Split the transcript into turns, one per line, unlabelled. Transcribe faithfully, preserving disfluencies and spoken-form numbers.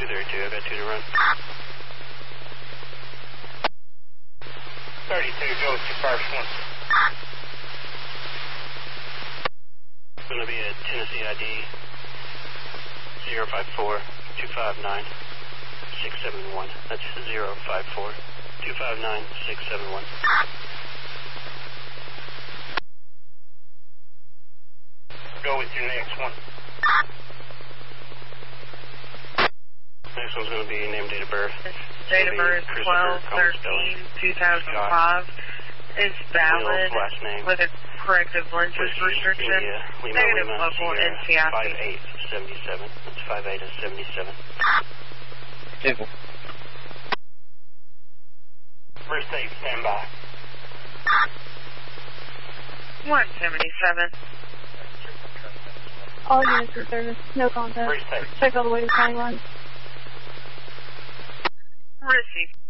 two thirty-two, I've got two to run.
thirty-two, go with your first one.
It's going to be a Tennessee I D zero five four two five nine six seven one. That's zero five four two five nine six seven one.
Go with your next one.
Next one's going to be name, date of birth.
Date of birth twelve thirteen two thousand five. It's valid with a corrective lenses restriction. Negative local N C I C.
five eight seventy-seven. That's five eight seventy-seven.
Simple.
First eight, stand by.
one seventy-seven.
All units in service. No contact.
First eight.
Check all the way to county line.
Receive.